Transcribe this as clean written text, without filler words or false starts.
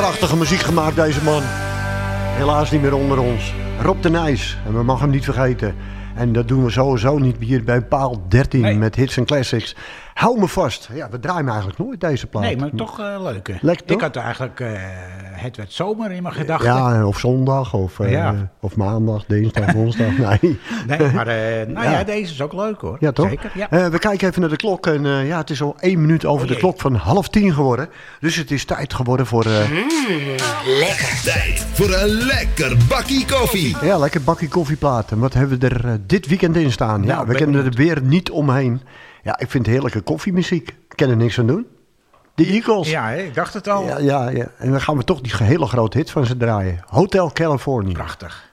Prachtige muziek gemaakt, deze man. Helaas niet meer onder ons. Rob de Nijs. En we mogen hem niet vergeten. En dat doen we sowieso niet hier bij paal 13 met hits en classics. Hou me vast. Ja, we draaien eigenlijk nooit deze plaat. Nee, maar toch leuk. Lekker, toch? Ik had eigenlijk Het werd zomer in mijn gedachten. Ja, of zondag, of maandag, dinsdag, woensdag. Nee, maar deze is ook leuk hoor. Ja, toch? Zeker, ja. We kijken even naar de klok. En het is al 1 minuut over de klok van 9:30 geworden. Dus het is tijd geworden voor... Lekker. Tijd voor een lekker bakkie koffie. Ja, lekker bakkie koffieplaat. En wat hebben we er dit weekend in staan? Ja, we kennen er weer niet omheen. Ja, ik vind heerlijke koffiemuziek. Ik kan er niks aan doen. De Eagles. Ja, ik dacht het al. Ja. En dan gaan we toch die hele grote hit van ze draaien. Hotel California. Prachtig.